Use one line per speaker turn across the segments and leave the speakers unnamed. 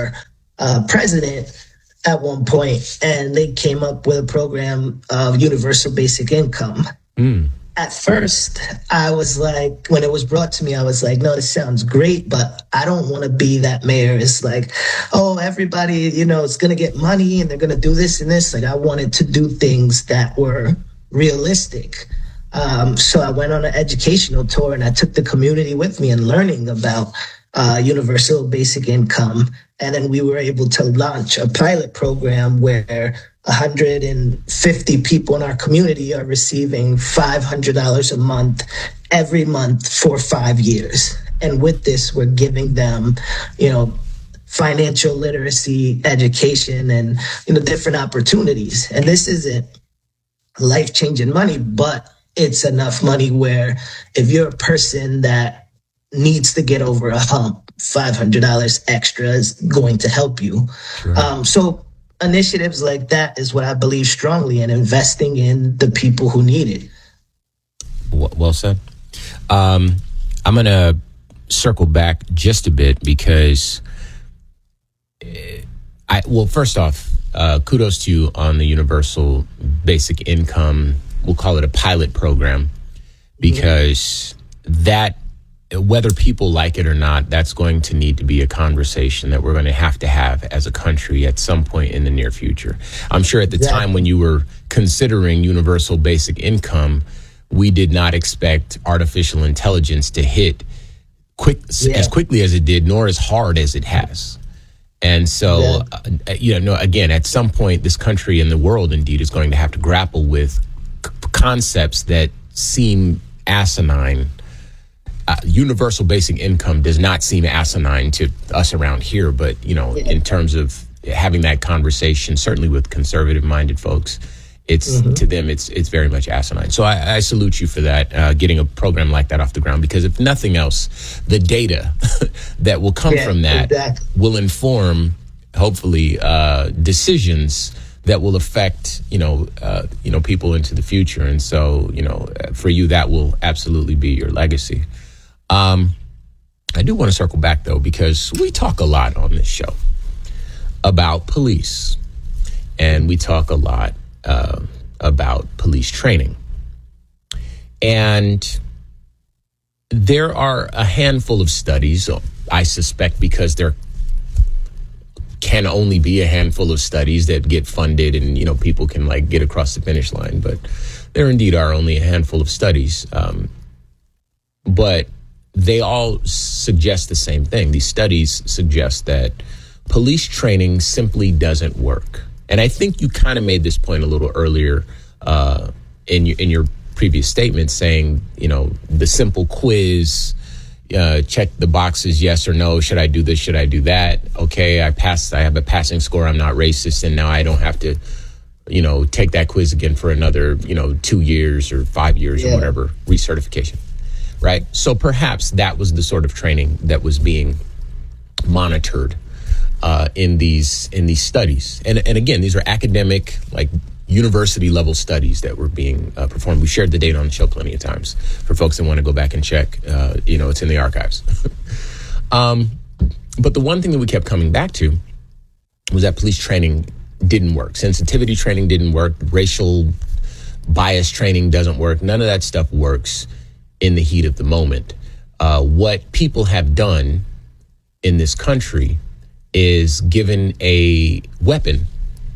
our president at one point, and they came up with a program of universal basic income. At first, I was like, when it was brought to me, I was like, no, this sounds great, but I don't want to be that mayor. It's like, oh, everybody, is going to get money and they're going to do this and this. Like, I wanted to do things that were realistic. So I went on an educational tour and I took the community with me and learning about universal basic income. And then we were able to launch a pilot program where 150 people in our community are receiving $500 a month every month for 5 years. And with this, we're giving them, financial literacy, education, and, different opportunities. And this isn't life-changing money, but it's enough money where if you're a person that needs to get over a hump, $500 extra is going to help you. Sure. So initiatives like that is what I believe strongly in, investing in the people who need it.
Well said. I'm going to circle back just a bit because first off, kudos to you on the universal basic income. We'll call it a pilot program because that, whether people like it or not, that's going to need to be a conversation that we're going to have as a country at some point in the near future. I'm sure at the time when you were considering universal basic income, we did not expect artificial intelligence to hit as quickly as it did, nor as hard as it has. And so, again, at some point, this country and the world indeed is going to have to grapple with concepts that seem asinine. Universal basic income does not seem asinine to us around here, but, in terms of having that conversation, certainly with conservative-minded folks, it's to them, it's very much asinine. So I salute you for that, getting a program like that off the ground, because if nothing else, the data that will come from that will inform, hopefully, decisions that will affect, people into the future. And so, for you, that will absolutely be your legacy. I do want to circle back, though, because we talk a lot on this show about police, and we talk a lot about police training. And there are a handful of studies, I suspect, because there can only be a handful of studies that get funded and, people can get across the finish line. But there indeed are only a handful of studies. But they all suggest the same thing. These studies suggest that police training simply doesn't work. And I think you kind of made this point a little earlier in your previous statement, saying, the simple quiz, check the boxes, yes or no. Should I do this? Should I do that? Okay, I passed. I have a passing score. I'm not racist. And now I don't have to, take that quiz again for another, 2 years or 5 years or whatever, recertification. Right. So perhaps that was the sort of training that was being monitored in these studies. And again, these are academic, university level studies that were being performed. We shared the data on the show plenty of times for folks that want to go back and check. It's in the archives. But the one thing that we kept coming back to was that police training didn't work. Sensitivity training didn't work. Racial bias training doesn't work. None of that stuff works in the heat of the moment. What people have done in this country is given a weapon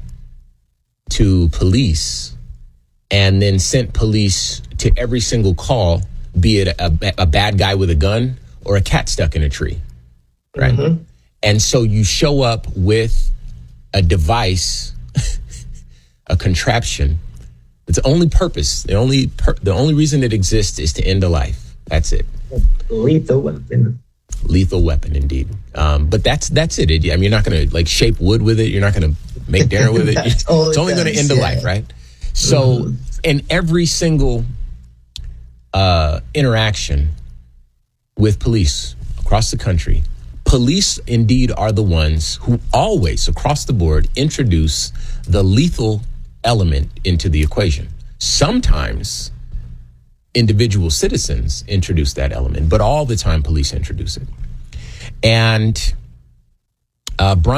to police and then sent police to every single call, be it a bad guy with a gun or a cat stuck in a tree, right? Mm-hmm. And so you show up with a device, a contraption. Its only purpose, the only reason it exists is to end a life. That's it.
Lethal weapon.
Lethal weapon, indeed. But that's it. I mean, you're not going to shape wood with it. You're not going to make dinner with it. It's only going to end a life, right? So in every single interaction with police across the country, police indeed are the ones who always, across the board, introduce the lethal element into the equation. Sometimes individual citizens introduce that element, but all the time police introduce it. And Brian